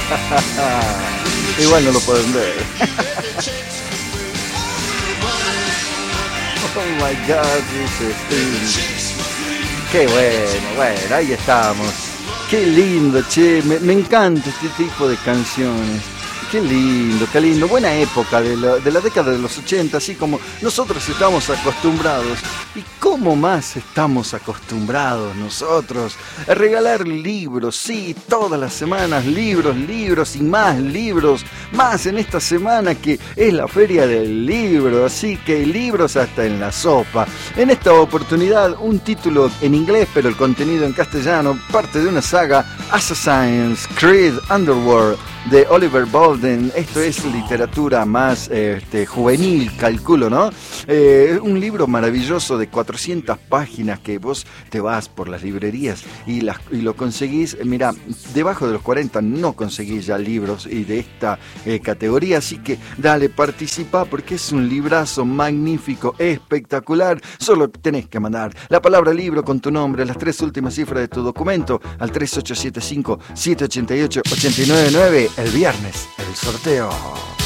Igual no lo pueden ver. Oh my God, dice Sting. Qué bueno, ahí estamos. Qué lindo, che, me encanta este tipo de canciones. Qué lindo, buena época de la década de los 80, así como nosotros estamos acostumbrados. ¿Y cómo más estamos acostumbrados nosotros a regalar libros? Sí, todas las semanas libros y más libros, más en esta semana que es la feria del libro, así que libros hasta en la sopa. En esta oportunidad un título en inglés, pero el contenido en castellano, parte de una saga, Assassin's Creed Underworld, de Oliver Bolden. Esto es literatura más juvenil, calculo, ¿no? Un libro maravilloso de 400 páginas que vos te vas por las librerías y lo conseguís. Mira, debajo de los 40 no conseguís ya libros y de esta categoría, así que dale, participa porque es un librazo magnífico, espectacular. Solo tenés que mandar la palabra libro con tu nombre, las 3 últimas cifras de tu documento al 3875-788-899. El viernes, el sorteo.